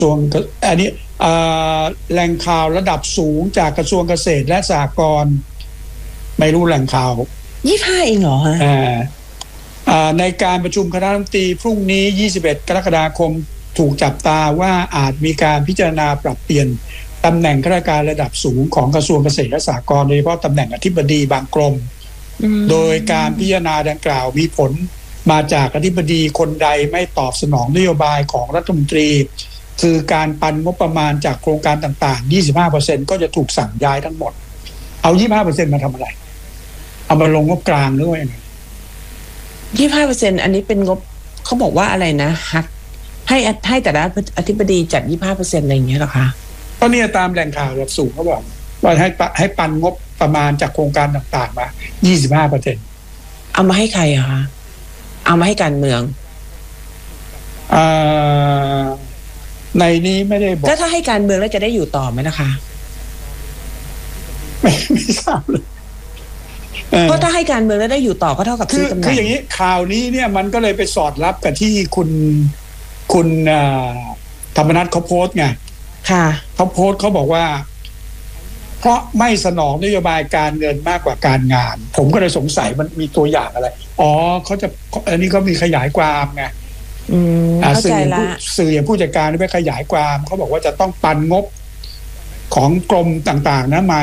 ส่วนอันนี้แหล่งข่าวระดับสูงจากกระทรวงเกษตรและสหกรณ์ไม่รู้แหล่งข่าว 25เองเหรอฮะในการประชุมคณะรัฐมนตรีพรุ่งนี้21กรกฎาคมถูกจับตาว่าอาจมีการพิจารณาปรับเปลี่ยนตำแหน่งข้าราชการระดับสูงของกระทรวงเกษตรและสหกรณ์โดยเฉพาะตำแหน่งอธิบดีบางกรมโดยการพิจารณาดังกล่าวมีผลมาจากอธิบดีคนใดไม่ตอบสนองนโยบายของรัฐมนตรีคือการปันงบประมาณจากโครงการต่างๆ 25% ก็จะถูกสั่งย้ายทั้งหมดเอา 25% มาทำอะไรเอามาลงงบกลางหรือว่ายังไง 25% อันนี้เป็นงบเขาบอกว่าอะไรนะหักให้แต่ละอธิบดีจัด 25% อะไรอย่างเงี้ยหรอคะก็เนี่ยตามแหล่งข่าวระดับสูงเขาบอกว่าให้ปันงบประมาณจากโครงการต่างๆมา 25% เอามาให้ใครอะคะเอามาให้การเมืองในนี้ไม่ได้บอกถ้าให้การเมืองแล้วจะได้อยู่ต่อไหมนะคะไม่ทราบเลยเพราะถ้าให้การเมืองแล้วได้อยู่ต่อก็เท่ากับซื้อตำแหน่งคืออย่างนี้ข่าวนี้เนี่ยมันก็เลยไปสอดรับกับที่คุณธรรมนัสเขาโพสต์ไงค่ะเขาโพสต์เขาบอกว่าเพราะไม่สนองนโยบายการเงินมากกว่าการงานผมก็เลยสงสัยมันมีตัวอย่างอะไรเขาจะอันนี้เขามีขยายความไงสื่ออย่างผู้จัดการไปขยายความเขาบอกว่าจะต้องปันงบของกรมต่างๆนะมา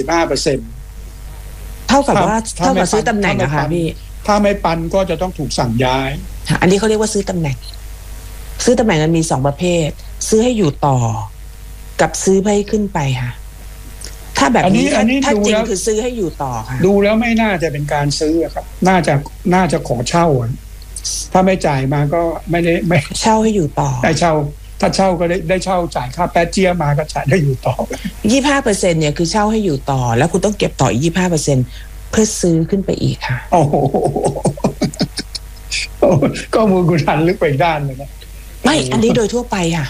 25% เท่ากับซื้อตำแหน่งอะค่ะพี่ถ้าไม่ปันก็จะต้องถูกสั่งย้ายอันนี้เขาเรียกว่าซื้อตำแหน่งมันมี2ประเภทซื้อให้อยู่ต่อกับซื้อให้ขึ้นไปค่ะถ้าแบบนี้ถ้าจริงคือซื้อให้อยู่ต่อค่ะดูแล้วไม่น่าจะเป็นการซื้อครับน่าจะขอเช่าถ้าไม่จ่ายมาก็ไม่เช่าให้อยู่ต่อได้เช่าถ้าเช่าก็ได้เช่าจ่ายค่าแป๊ะเจี๊ยมาก็จ่ายได้อยู่ต่อ 25% เนี่ยคือเช่าให้อยู่ต่อแล้วคุณต้องเก็บต่ออีก 25% เพื่อซื้อขึ้นไปอีกค่ะโอ้โหก็มูลคุณทันลึกไปด้านเลยนะไม่อันนี้โดยทั่วไปค่ะ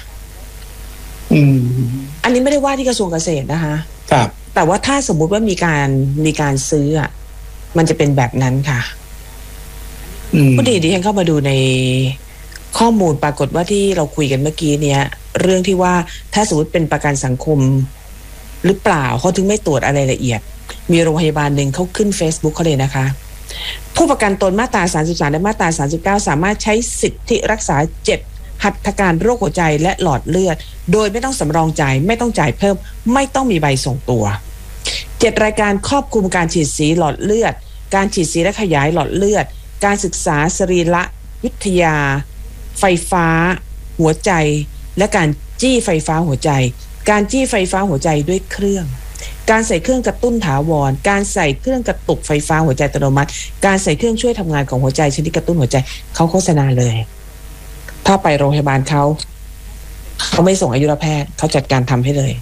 อันนี้ไม่ได้ว่าที่กระทรวงเกษตรนะคะครับแต่ว่าถ้าสมมุติว่ามีการซื้ออ่ะมันจะเป็นแบบนั้นค่ะพอดีดิฉันเข้ามาดูในข้อมูลปรากฏว่าที่เราคุยกันเมื่อกี้เนี้ยเรื่องที่ว่าถ้าสมมติเป็นประกันสังคมหรือเปล่าเขาถึงไม่ตรวจอะไรละเอียดมีโรงพยาบาลหนึ่งเขาขึ้น Facebook เขาเลยนะคะผู้ประกันตนมาตรา33และมาตรา39สามารถใช้สิทธิรักษา7หัตถการโรคหัวใจและหลอดเลือดโดยไม่ต้องสำรองจ่ายไม่ต้องจ่ายเพิ่มไม่ต้องมีใบส่งตัว7รายการครอบคลุมการฉีดสีหลอดเลือดการฉีดสีและขยายหลอดเลือดการศึกษาสรีรวิทยาไฟฟ้าหัวใจและการจี้ไฟฟ้าหัวใจการจี้ไฟฟ้าหัวใจด้วยเครื่องการใส่เครื่องกระตุ้นถาวรการใส่เครื่องกระตุกไฟฟ้าหัวใจอัตโนมัติการใส่เครื่องช่วยทำงานของหัวใจชนิดกระตุ้นหัวใจเขาโฆษณาเลยถ้าไปโรงพยาบาลเขาไม่ส่งอายุรแพทย์เขาจัดการทำให้เลย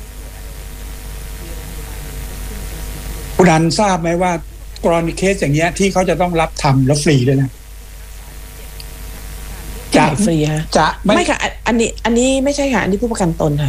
คุณดันทราบไหมว่ากรณีเคสอย่างเงี้ยที่เขาจะต้องรับทำแล้วฟรีด้วยนะจะฟรีฮะจะไม่ค่ะอันนี้ไม่ใช่ค่ะอันนี้ผู้ประกันตนค่ะ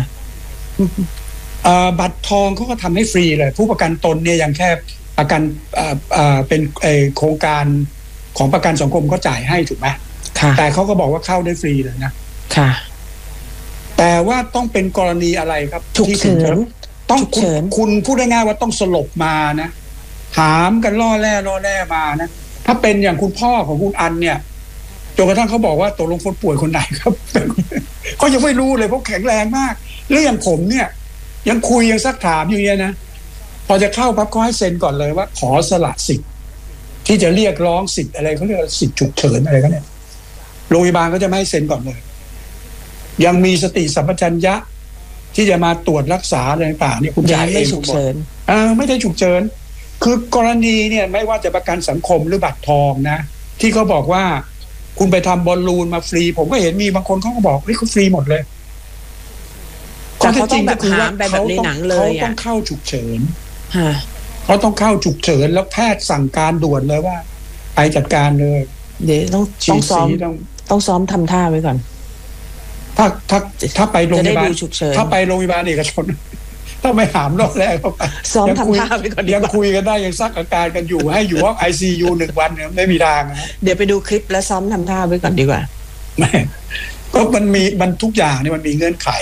บัตรทองเขาก็ทำให้ฟรีเลยผู้ประกันตนเนี่ยยังแค่ประกันเป็นโครงการของประกันสังคมเขาจ่ายให้ถูกไหมแต่เขาก็บอกว่าเข้าได้ฟรีเลยนะค่ะแต่ว่าต้องเป็นกรณีอะไรครับฉุกเฉินต้องคุณพูดง่ายๆว่าต้องสลบมานะถามกันล่อแร่มานะถ้าเป็นอย่างคุณพ่อของคุณอันเนี่ยจนกระทั่งเขาบอกว่าตกลงคนป่วยคนไหนครับเขายังไม่รู้เลยเพราะแข็งแรงมากหรืออย่างผมเนี่ยยังคุยยังซักถามอยู่เนี่ยนะพอจะเข้าปั๊บเขาให้เซ็นก่อนเลยว่าขอสละสิทธิ์ที่จะเรียกร้องสิทธิ์อะไรเขาเรียกสิทธิ์ฉุกเฉินอะไรก็เนี่ยโรงพยาบาลก็จะไม่ให้เซ็นก่อนเลยยังมีสติสัมปชัญญะที่จะมาตรวจรักษาอะไรต่างๆเนี่ยคุณจ่ายเองไม่ฉุกเฉินไม่ได้ฉุกเฉินคือกรณีเนี่ยไม่ว่าจะประกันสังคมหรือบัตรทองนะที่เขาบอกว่าคุณไปทำบอลลูนมาฟรีผมก็เห็นมีบางคนเขาก็บอกเขาฟรีหมดเลยแต่เขาต้องแบบหามแบบในหนังเลยเขาต้องเข้าฉุกเฉินเขาต้องเข้าฉุกเฉินแล้วแพทย์สั่งการด่วนเลยว่าไปจัดการเลยเดี๋ยวต้องซ้อมทำท่าไว้ก่อนถ้าไปโรงพยาบาลถ้าไปโรงพยาบาลเอกชนถ้าไม่หามรอบแรกเข้าไปซ้อมทำท่าไปก่อนยังคุยกันได้ยังซักอาการกันอยู่ให้อยู่ห้อง ICU 1 วันเนี่ยไม่มีทางเดี๋ยวไปดูคลิปแล้วซ้อมทำท่าไว้ก่อนดีกว่าไม่ก็มันทุกอย่างเนี่ยมันมีเงื่อนไข